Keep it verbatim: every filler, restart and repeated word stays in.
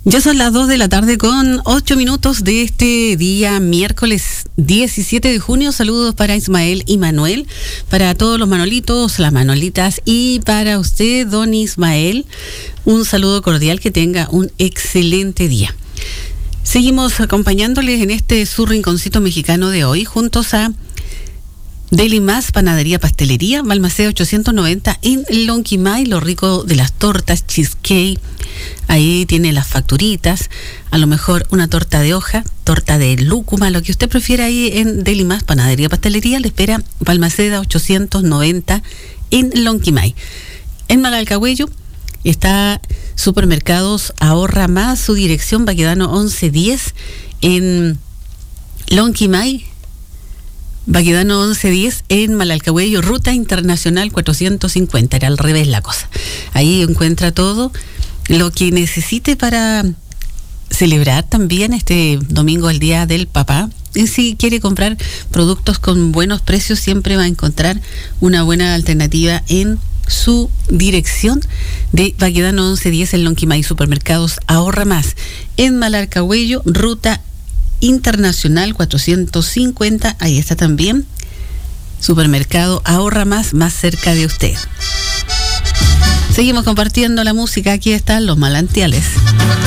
Ya son las dos de la tarde con ocho minutos de este día miércoles diecisiete de junio. Saludos para Ismael y Manuel, para todos los Manolitos, las Manolitas y para usted, don Ismael. Un saludo cordial, que tenga un excelente día. Seguimos acompañándoles en este su rinconcito mexicano de hoy, juntos a Deli Más, Panadería Pastelería, Balmaceda ochocientos noventa en Lonquimay, lo rico de las tortas, cheesecake. Ahí tiene las facturitas, a lo mejor una torta de hoja, torta de lúcuma, lo que usted prefiera. Ahí en Deli Más, Panadería Pastelería, le espera Balmaceda ochocientos noventa en Lonquimay. En Malalcahuello está Supermercados Ahorra Más, su dirección Baquedano once diez en Lonquimay. Baquedano once diez en Malalcahuello, Ruta Internacional cuatrocientos cincuenta, era al revés la cosa. Ahí encuentra todo lo que necesite para celebrar también este domingo, el Día del Papá. Y si quiere comprar productos con buenos precios, siempre va a encontrar una buena alternativa en su dirección de Baquedano once diez en Lonquimay. Supermercados Ahorra Más en Malalcahuello, Ruta Internacional cuatrocientos cincuenta. Ahí está también Supermercado Ahorra Más, más cerca de usted. Seguimos compartiendo la música. Aquí están los Malantiales.